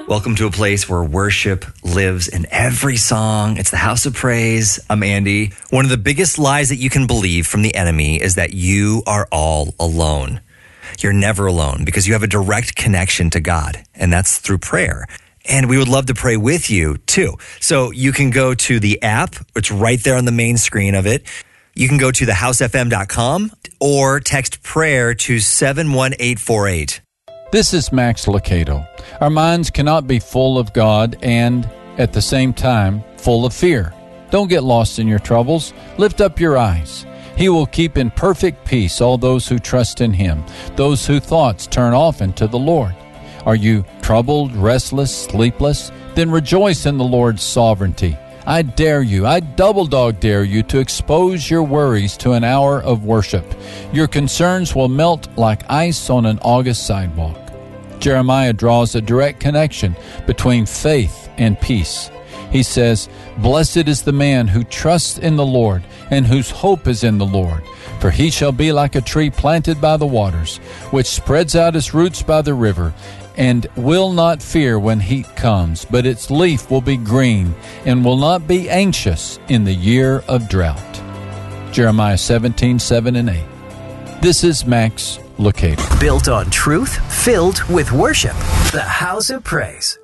Welcome to a place where worship lives in every song. It's the House of Praise. I'm Andy. One of the biggest lies that you can believe from the enemy is that you are all alone. You're never alone because you have a direct connection to God, and that's through prayer. And we would love to pray with you too. So you can go to the app. It's right there on the main screen of it. You can go to thehousefm.com or text prayer to 71848. This is Max Lucado. Our minds cannot be full of God and, at the same time, full of fear. Don't get lost in your troubles. Lift up your eyes. He will keep in perfect peace all those who trust in Him, those whose thoughts turn often to the Lord. Are you troubled, restless, sleepless? Then rejoice in the Lord's sovereignty. I dare you, I double dog dare you to expose your worries to an hour of worship. Your concerns will melt like ice on an August sidewalk. Jeremiah draws a direct connection between faith and peace. He says, "Blessed is the man who trusts in the Lord and whose hope is in the Lord. For he shall be like a tree planted by the waters, which spreads out its roots by the river, and will not fear when heat comes, but its leaf will be green, and will not be anxious in the year of drought." Jeremiah 17:7 and 8. This is Max Lucado. Built on truth, filled with worship. The House of Praise.